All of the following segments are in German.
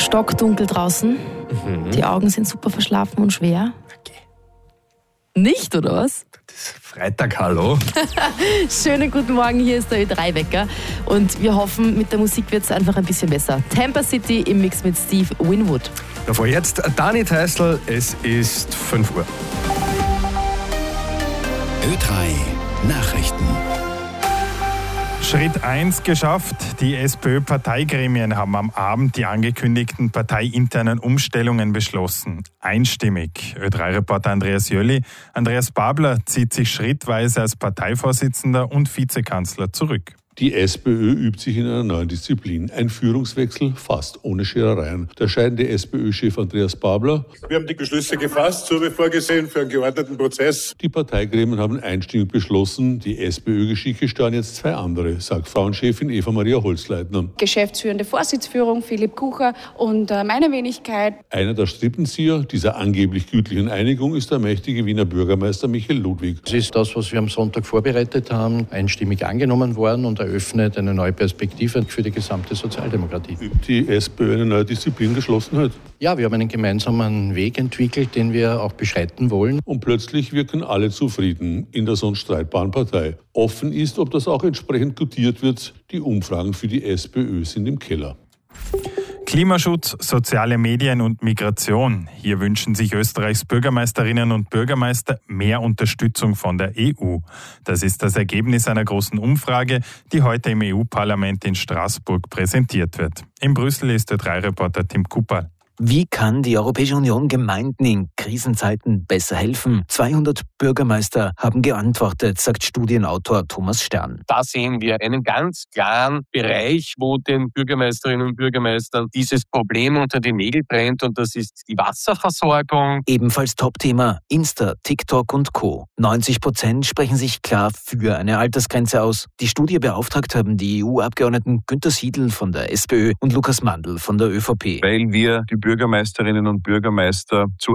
stockdunkel draußen. Die Augen sind super verschlafen und schwer. Okay. Nicht, oder was? Das ist Freitag, hallo. Schönen guten Morgen, hier ist der Ö3-Wecker. Und wir hoffen, mit der Musik wird es einfach ein bisschen besser. Tampa City im Mix mit Steve Winwood. Davor jetzt Dani Theißl, es ist 5 Uhr. Ö3 Nachrichten. Schritt 1 geschafft. Die SPÖ-Parteigremien haben am Abend die angekündigten parteiinternen Umstellungen beschlossen. Einstimmig. Ö3-Reporter Andreas Jölli. Andreas Babler zieht sich schrittweise als Parteivorsitzender und Vizekanzler zurück. Die SPÖ übt sich in einer neuen Disziplin. Ein Führungswechsel fast ohne Scherereien. Der scheidende SPÖ-Chef Andreas Babler. Wir haben die Beschlüsse gefasst, so wie vorgesehen, für einen geordneten Prozess. Die Parteigremien haben einstimmig beschlossen, die SPÖ-Geschicke steuern jetzt 2 andere, sagt Frauenchefin Eva-Maria Holzleitner. Geschäftsführende Vorsitzführung Philipp Kucher und meine Wenigkeit. Einer der Strippenzieher dieser angeblich gütlichen Einigung ist der mächtige Wiener Bürgermeister Michael Ludwig. Das ist das, was wir am Sonntag vorbereitet haben, einstimmig angenommen worden und eröffnet eine neue Perspektive für die gesamte Sozialdemokratie. Übt die SPÖ eine neue Disziplin geschlossen hat? Ja, wir haben einen gemeinsamen Weg entwickelt, den wir auch beschreiten wollen. Und plötzlich wirken alle zufrieden in der sonst streitbaren Partei. Offen ist, ob das auch entsprechend gutiert wird. Die Umfragen für die SPÖ sind im Keller. Klimaschutz, soziale Medien und Migration. Hier wünschen sich Österreichs Bürgermeisterinnen und Bürgermeister mehr Unterstützung von der EU. Das ist das Ergebnis einer großen Umfrage, die heute im EU-Parlament in Straßburg präsentiert wird. In Brüssel ist der Ö3-Reporter Tim Kupperl. Wie kann die Europäische Union Gemeinden in Krisenzeiten besser helfen? 200 Bürgermeister haben geantwortet, sagt Studienautor Thomas Stern. Da sehen wir einen ganz klaren Bereich, wo den Bürgermeisterinnen und Bürgermeistern dieses Problem unter die Nägel brennt, und das ist die Wasserversorgung. Ebenfalls Topthema Insta, TikTok und Co. 90% sprechen sich klar für eine Altersgrenze aus. Die Studie beauftragt haben die EU-Abgeordneten Günter Siedl von der SPÖ und Lukas Mandl von der ÖVP. Weil wir die Bürgermeisterinnen und Bürgermeister zu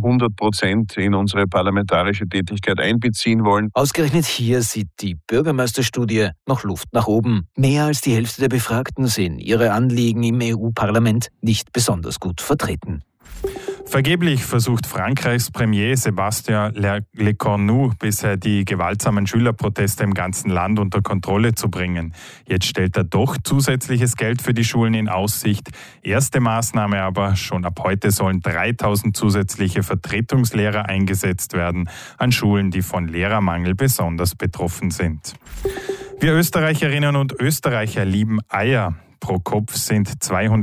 100% in unsere parlamentarische Tätigkeit einbeziehen wollen. Ausgerechnet hier sieht die Bürgermeisterstudie noch Luft nach oben. Mehr als die Hälfte der Befragten sehen ihre Anliegen im EU-Parlament nicht besonders gut vertreten. Vergeblich versucht Frankreichs Premier Sébastien Lecornu bisher die gewaltsamen Schülerproteste im ganzen Land unter Kontrolle zu bringen. Jetzt stellt er doch zusätzliches Geld für die Schulen in Aussicht. Erste Maßnahme aber, schon ab heute sollen 3000 zusätzliche Vertretungslehrer eingesetzt werden an Schulen, die von Lehrermangel besonders betroffen sind. Wir Österreicherinnen und Österreicher lieben Eier. Pro Kopf sind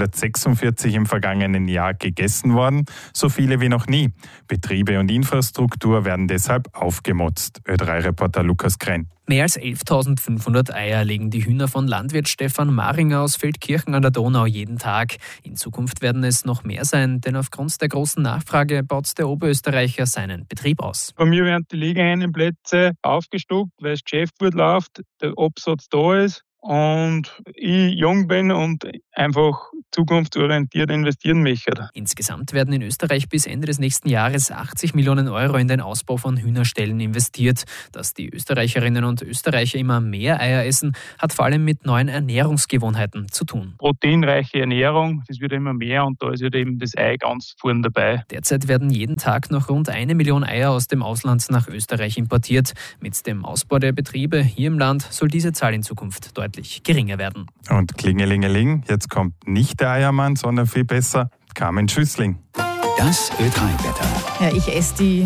246 im vergangenen Jahr gegessen worden, so viele wie noch nie. Betriebe und Infrastruktur werden deshalb aufgemotzt. Ö3-Reporter Lukas Krenn. Mehr als 11.500 Eier legen die Hühner von Landwirt Stefan Maringer aus Feldkirchen an der Donau jeden Tag. In Zukunft werden es noch mehr sein, denn aufgrund der großen Nachfrage baut der Oberösterreicher seinen Betrieb aus. Bei mir werden die Legehennenplätze aufgestockt, weil das Geschäft gut läuft, der Absatz da ist und ich jung bin und einfach zukunftsorientiert investieren möchte. Insgesamt werden in Österreich bis Ende des nächsten Jahres 80 Millionen Euro in den Ausbau von Hühnerställen investiert. Dass die Österreicherinnen und Österreicher immer mehr Eier essen, hat vor allem mit neuen Ernährungsgewohnheiten zu tun. Proteinreiche Ernährung, das wird immer mehr und da ist halt eben das Ei ganz vorne dabei. Derzeit werden jeden Tag noch rund 1 Million Eier aus dem Ausland nach Österreich importiert. Mit dem Ausbau der Betriebe hier im Land soll diese Zahl in Zukunft deutlich geringer werden. Und klingelingeling, jetzt kommt nicht der Eiermann, sondern viel besser Carmen Schüssling. Das Ö3-Wetter. Ja, ich esse die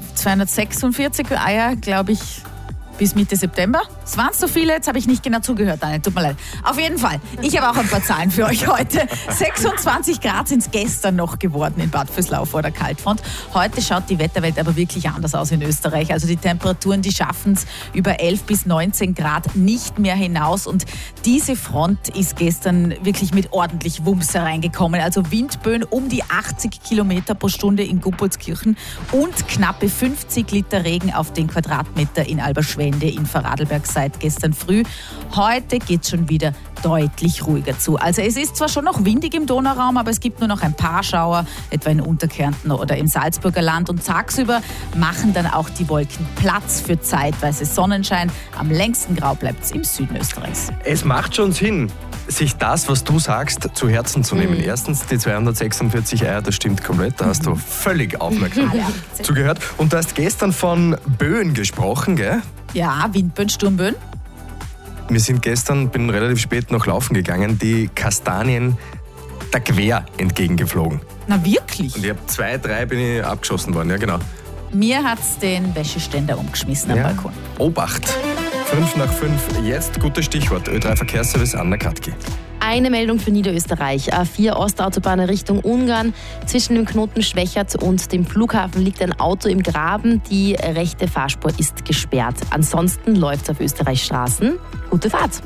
246 Eier, glaube ich, bis Mitte September. Es waren so viele, jetzt habe ich nicht genau zugehört, Daniel, tut mir leid. Auf jeden Fall, ich habe auch ein paar Zahlen für euch heute. 26 Grad sind es gestern noch geworden in Bad Vöslau vor der Kaltfront. Heute schaut die Wetterwelt aber wirklich anders aus in Österreich. Also die Temperaturen, die schaffen es über 11 bis 19 Grad nicht mehr hinaus. Und diese Front ist gestern wirklich mit ordentlich Wumms hereingekommen. Also Windböen um die 80 Kilometer pro Stunde in Gupolskirchen und knappe 50 Liter Regen auf den Quadratmeter in Alberschwende in Vorarlberg seit gestern früh. Heute geht es schon wieder deutlich ruhiger zu. Also es ist zwar schon noch windig im Donauraum, aber es gibt nur noch ein paar Schauer, etwa in Unterkärnten oder im Salzburger Land. Und tagsüber machen dann auch die Wolken Platz für zeitweise Sonnenschein. Am längsten grau bleibt es im Süden Österreichs. Es macht schon Sinn, sich das, was du sagst, zu Herzen zu nehmen. Erstens, die 246 Eier, das stimmt komplett, da hast du völlig aufmerksam zugehört. Und du hast gestern von Böen gesprochen, gell? Ja, Windböen, Sturmböen. Wir sind gestern, bin relativ spät noch laufen gegangen, die Kastanien der Quer entgegengeflogen. Na wirklich? Und ich habe 2, 3 bin ich abgeschossen worden, ja genau. Mir hat es den Wäscheständer umgeschmissen am Balkon. Obacht. 5 nach 5, jetzt gutes Stichwort. Ö3 Verkehrsservice, Anna Katki. Eine Meldung für Niederösterreich. A4 Ostautobahn Richtung Ungarn. Zwischen dem Knoten Schwächert und dem Flughafen liegt ein Auto im Graben. Die rechte Fahrspur ist gesperrt. Ansonsten läuft es auf Österreichs Straßen. Gute Fahrt.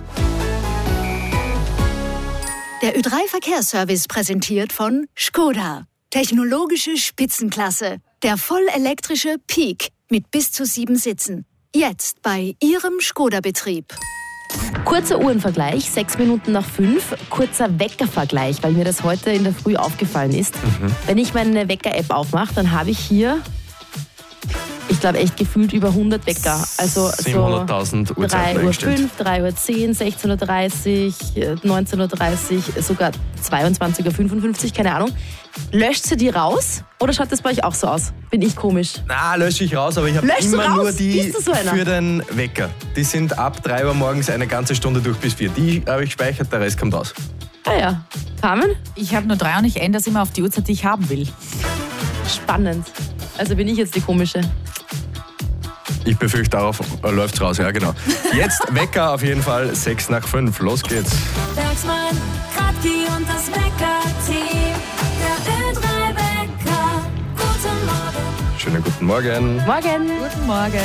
Der Ö3 Verkehrsservice präsentiert von Škoda. Technologische Spitzenklasse. Der vollelektrische Peak mit bis zu 7 Sitzen. Jetzt bei Ihrem Škoda-Betrieb. Kurzer Uhrenvergleich, 6 Minuten nach 5. Kurzer Weckervergleich, weil mir das heute in der Früh aufgefallen ist. Wenn ich meine Wecker-App aufmache, dann habe ich hier, ich glaube echt gefühlt über 100 Wecker. Also 700.000 Uhrzeiten 3:05, 3:10, 16:30, 19:30, sogar 22:55, keine Ahnung. Löscht sie die raus oder schaut das bei euch auch so aus? Bin ich komisch? Na, lösche ich raus, aber ich habe immer nur die so für den Wecker. Die sind ab 3 Uhr morgens eine ganze Stunde durch bis 4. Die habe ich gespeichert, der Rest kommt raus. Ah ja. Carmen? Ich habe nur 3 und ich ändere es immer auf die Uhrzeit, die ich haben will. Spannend. Also bin ich jetzt die komische. Ich befürchte, darauf läuft's raus, ja genau. Jetzt Wecker auf jeden Fall, 6 nach 5. Los geht's. Bergsmann, Kratki und das Wecker-Team. Der Ö3-Wecker. Guten Morgen. Schönen guten Morgen. Morgen. Guten Morgen.